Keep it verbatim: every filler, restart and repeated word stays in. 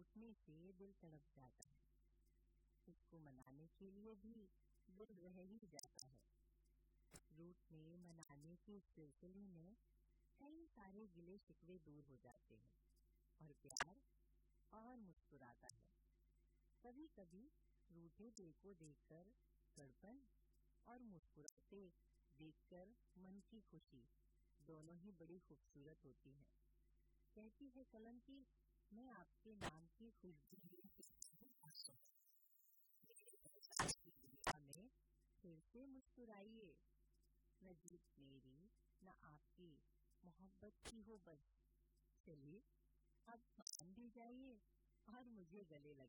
रूठने से दिल तड़प जाता है, उसको मनाने के लिए भी दिल रह ही जाता है। रूठने मनाने के सिलसिले में कई सारे गिले शिकवे दूर हो जाते हैं और प्यार और मुस्कुराता है। कभी कभी रूठे दिल को देखकर गड़पन और मुस्कुराते देखकर मन की खुशी दोनों ही बड़ी खूबसूरत होती है। कहती है कलम की मैं आपके नाम की खुशबू में फिर से मुस्कुराइए, न जीत मेरी न आपकी मोहब्बत की हो बस। चलिए अब मान भी जाइए और मुझे गले